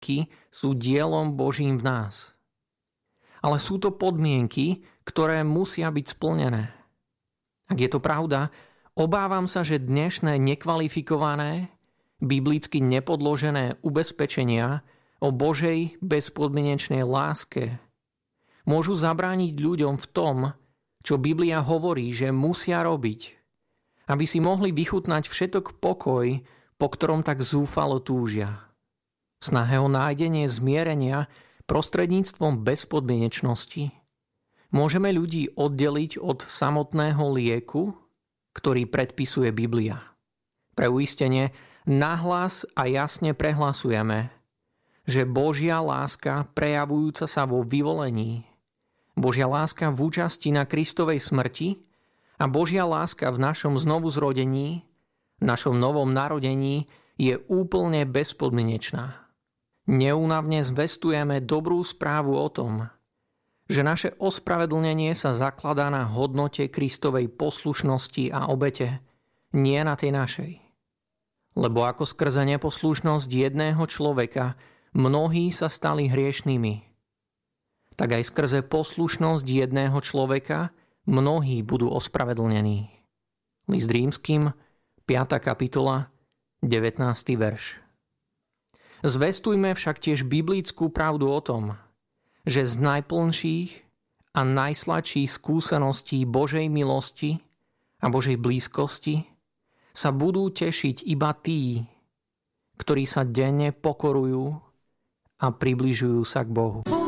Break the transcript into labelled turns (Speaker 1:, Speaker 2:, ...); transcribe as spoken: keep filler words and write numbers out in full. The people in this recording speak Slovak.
Speaker 1: sú dielom Božím v nás. Ale sú to podmienky, ktoré musia byť splnené. Ak je to pravda, obávam sa, že dnešné nekvalifikované, biblicky nepodložené ubezpečenia o Božej bezpodmienečnej láske môžu zabrániť ľuďom v tom, čo Biblia hovorí, že musia robiť, aby si mohli vychutnať všetok pokoj, po ktorom tak zúfalo túžia. V snahe o nájdenie zmierenia prostredníctvom bezpodmienečnosti môžeme ľudí oddeliť od samotného lieku, ktorý predpisuje Biblia. Pre uistenie nahlas a jasne prehlasujeme, že Božia láska prejavujúca sa vo vyvolení, Božia láska v účasti na Kristovej smrti a Božia láska v našom znovuzrodení, našom novom narodení je úplne bezpodmienečná. Neúnavne zvestujeme dobrú správu o tom, že naše ospravedlnenie sa zakladá na hodnote Kristovej poslušnosti a obete, nie na tej našej. Lebo ako skrze neposlušnosť jedného človeka mnohí sa stali hriešnými, tak aj skrze poslušnosť jedného človeka mnohí budú ospravedlnení. List Rímskym, piata kapitola, devätnásty verš. Zvestujme však tiež biblickú pravdu o tom, že z najplnších a najsladších skúseností Božej milosti a Božej blízkosti sa budú tešiť iba tí, ktorí sa denne pokorujú a približujú sa k Bohu.